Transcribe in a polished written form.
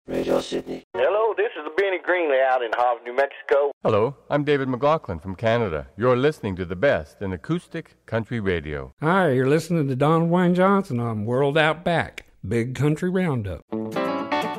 Radio Sydney. Hello, this is Benny Greenley out in Hobbs, New Mexico. Hello, I'm David McLaughlin from Canada. You're listening to the best in acoustic country radio. Hi, you're listening to Don Wayne Johnson on World Out Back, Big Country Roundup.